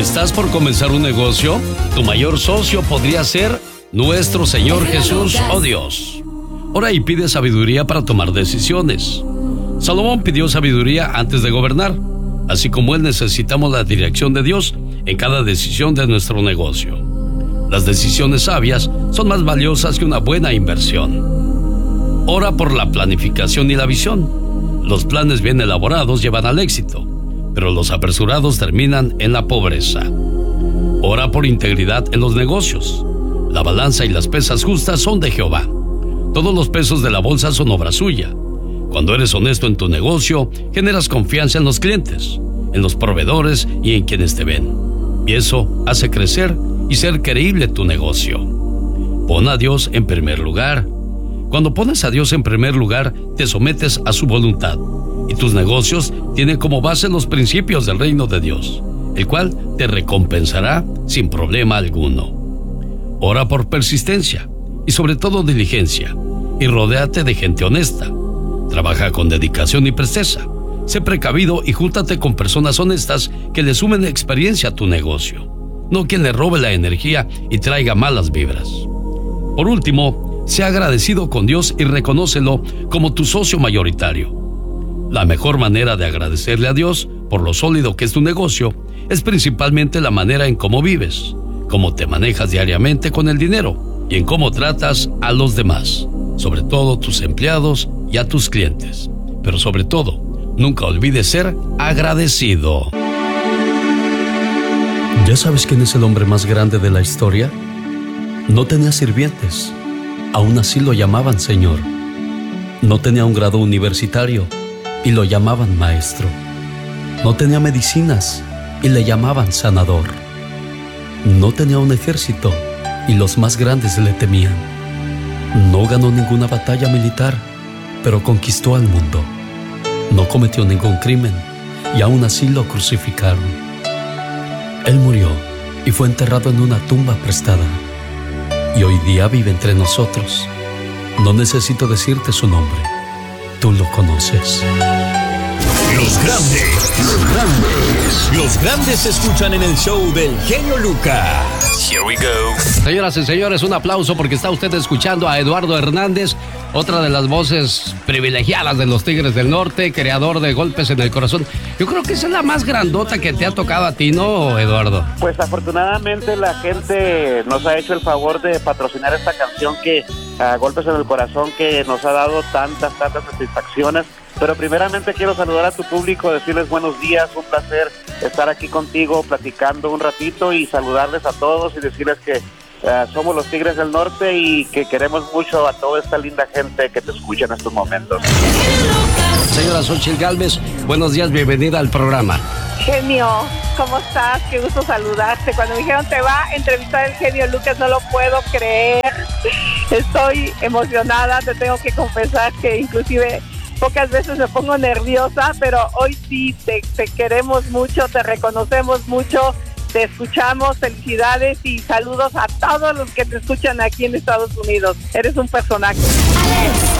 ¿Estás por comenzar un negocio? Tu mayor socio podría ser nuestro Señor Jesús, oh Dios. Ora y pide sabiduría para tomar decisiones. Salomón pidió sabiduría antes de gobernar. Así como él, necesitamos la dirección de Dios en cada decisión de nuestro negocio. Las decisiones sabias son más valiosas que una buena inversión. Ora por la planificación y la visión. Los planes bien elaborados llevan al éxito, pero los apresurados terminan en la pobreza. Ora por integridad en los negocios. La balanza y las pesas justas son de Jehová. Todos los pesos de la bolsa son obra suya. Cuando eres honesto en tu negocio, generas confianza en los clientes, en los proveedores y en quienes te ven. Y eso hace crecer y ser creíble tu negocio. Pon a Dios en primer lugar. Cuando pones a Dios en primer lugar, te sometes a su voluntad. Y tus negocios tienen como base los principios del reino de Dios, el cual te recompensará sin problema alguno. Ora por persistencia y sobre todo diligencia, y rodéate de gente honesta. Trabaja con dedicación y presteza. Sé precavido y júntate con personas honestas que le sumen experiencia a tu negocio, no quien le robe la energía y traiga malas vibras. Por último, sé agradecido con Dios y reconócelo como tu socio mayoritario. La mejor manera de agradecerle a Dios por lo sólido que es tu negocio es principalmente la manera en cómo vives, cómo te manejas diariamente con el dinero y en cómo tratas a los demás, sobre todo tus empleados y a tus clientes. Pero sobre todo, nunca olvides ser agradecido. ¿Ya sabes quién es el hombre más grande de la historia? No tenía sirvientes, aún así lo llamaban Señor. No tenía un grado universitario y lo llamaban Maestro. No tenía medicinas y le llamaban Sanador. No tenía un ejército y los más grandes le temían. No ganó ninguna batalla militar, pero conquistó al mundo. No cometió ningún crimen y aún así lo crucificaron. Él murió y fue enterrado en una tumba prestada. Y hoy día vive entre nosotros. No necesito decirte su nombre. Tú lo conoces. Los grandes se escuchan en el show del genio Lucas. Here we go. Señoras y señores, un aplauso porque está usted escuchando a Eduardo Hernández, otra de las voces privilegiadas de los Tigres del Norte, creador de Golpes en el Corazón. Yo creo que esa es la más grandota que te ha tocado a ti, ¿no, Eduardo? Pues afortunadamente la gente nos ha hecho el favor de patrocinar esta canción que Golpes en el Corazón, que nos ha dado tantas satisfacciones. Pero primeramente quiero saludar a tu público, decirles buenos días, un placer estar aquí contigo platicando un ratito y saludarles a todos y decirles que somos los Tigres del Norte y que queremos mucho a toda esta linda gente que te escucha en estos momentos. Señora Xochitl Gálvez, buenos días, bienvenida al programa. Genio, ¿cómo estás? Qué gusto saludarte. Cuando me dijeron te va a entrevistar el genio Lucas, no lo puedo creer. Estoy emocionada, te tengo que confesar que inclusive pocas veces me pongo nerviosa, pero hoy sí te queremos mucho, te reconocemos mucho, te escuchamos, felicidades y saludos a todos los que te escuchan aquí en Estados Unidos. Eres un personaje.